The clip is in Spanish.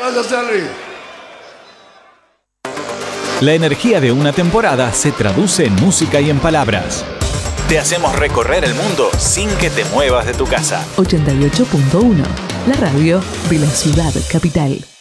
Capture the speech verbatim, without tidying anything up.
Gracias, Henry. La energía de una temporada se traduce en música y en palabras. Te hacemos recorrer el mundo sin que te muevas de tu casa. ochenta y ocho punto uno, la radio de la ciudad capital.